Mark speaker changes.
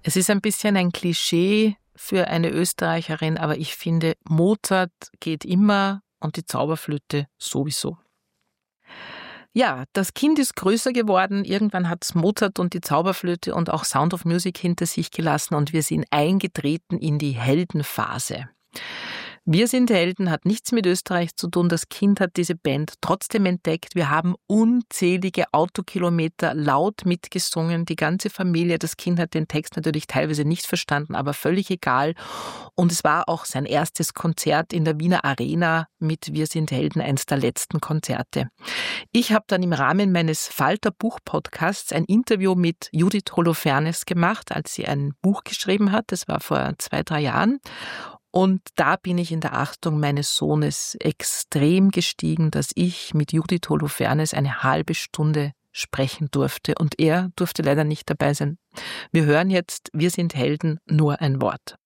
Speaker 1: Es ist ein bisschen ein Klischee für eine Österreicherin, aber ich finde, Mozart geht immer und die Zauberflöte sowieso. Ja, das Kind ist größer geworden. Irgendwann hat es Mozart und die Zauberflöte und auch Sound of Music hinter sich gelassen und wir sind eingetreten in die Heldenphase. Wir sind Helden hat nichts mit Österreich zu tun. Das Kind hat diese Band trotzdem entdeckt. Wir haben unzählige Autokilometer laut mitgesungen. Die ganze Familie, das Kind hat den Text natürlich teilweise nicht verstanden, aber völlig egal. Und es war auch sein erstes Konzert in der Wiener Arena mit Wir sind Helden, eins der letzten Konzerte. Ich habe dann im Rahmen meines Falter-Buch-Podcasts ein Interview mit Judith Holofernes gemacht, als sie ein Buch geschrieben hat. Das war vor 2-3 Jahren. Und da bin ich in der Achtung meines Sohnes extrem gestiegen, dass ich mit Judith Holofernes eine halbe Stunde sprechen durfte. Und er durfte leider nicht dabei sein. Wir hören jetzt Wir sind Helden, nur ein Wort.